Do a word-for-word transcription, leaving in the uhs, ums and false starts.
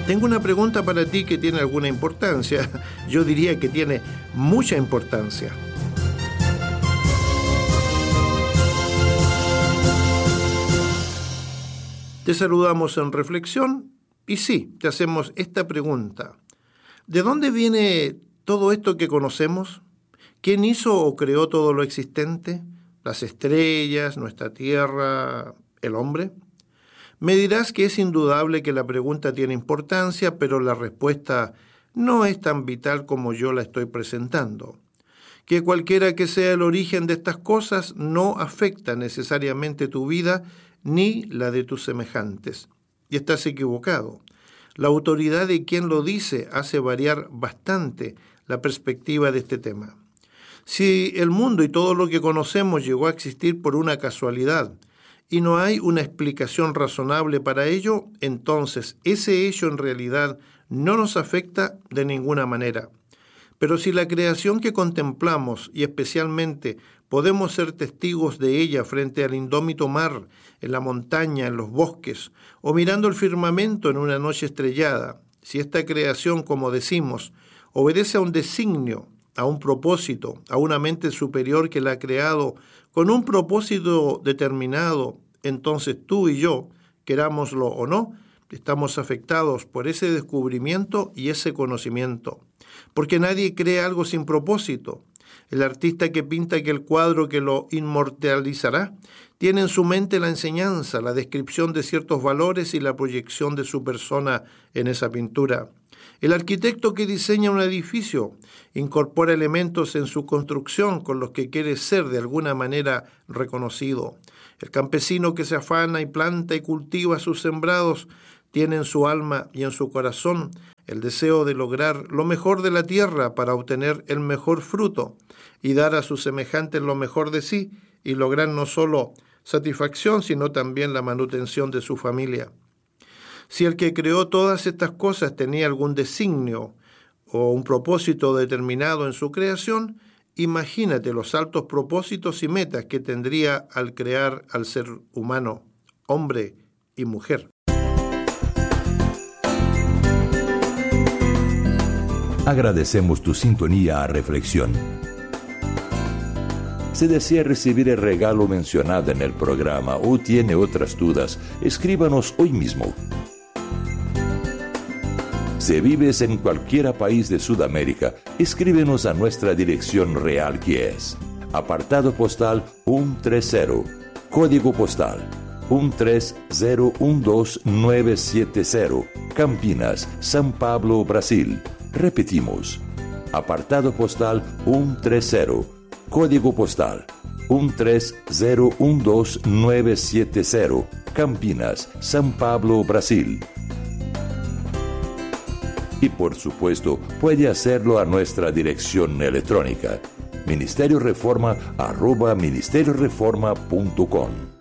tengo una pregunta para ti que tiene alguna importancia. Yo diría que tiene mucha importancia. Te saludamos en Reflexión y sí, te hacemos esta pregunta. ¿De dónde viene todo esto que conocemos? ¿Quién hizo o creó todo lo existente? ¿Las estrellas, nuestra Tierra, el hombre? Me dirás que es indudable que la pregunta tiene importancia, pero la respuesta no es tan vital como yo la estoy presentando. Que cualquiera que sea el origen de estas cosas no afecta necesariamente tu vida ni la de tus semejantes. Y estás equivocado. La autoridad de quien lo dice hace variar bastante la perspectiva de este tema. Si el mundo y todo lo que conocemos llegó a existir por una casualidad y no hay una explicación razonable para ello, entonces ese hecho en realidad no nos afecta de ninguna manera. Pero si la creación que contemplamos, y especialmente podemos ser testigos de ella frente al indómito mar, en la montaña, en los bosques, o mirando el firmamento en una noche estrellada, si esta creación, como decimos, obedece a un designio, a un propósito, a una mente superior que la ha creado con un propósito determinado, entonces tú y yo, querámoslo o no, estamos afectados por ese descubrimiento y ese conocimiento. Porque nadie crea algo sin propósito. El artista que pinta aquel cuadro que lo inmortalizará tiene en su mente la enseñanza, la descripción de ciertos valores y la proyección de su persona en esa pintura. El arquitecto que diseña un edificio incorpora elementos en su construcción con los que quiere ser de alguna manera reconocido. El campesino que se afana y planta y cultiva sus sembrados tiene en su alma y en su corazón el deseo de lograr lo mejor de la tierra para obtener el mejor fruto y dar a sus semejantes lo mejor de sí y lograr no solo satisfacción, sino también la manutención de su familia. Si el que creó todas estas cosas tenía algún designio o un propósito determinado en su creación, imagínate los altos propósitos y metas que tendría al crear al ser humano, hombre y mujer. Agradecemos tu sintonía a Reflexión. Si desea recibir el regalo mencionado en el programa o tiene otras dudas, escríbanos hoy mismo. Si vives en cualquier país de Sudamérica, escríbenos a nuestra dirección real, que es apartado postal ciento treinta, código postal uno tres cero uno dos nueve siete cero, Campinas, São Paulo, Brasil. Repetimos, apartado postal ciento treinta, código postal uno tres cero uno dos nueve siete cero, Campinas, São Paulo, Brasil. Y por supuesto, puede hacerlo a nuestra dirección electrónica, ministerio reforma arroba ministerio reforma punto com.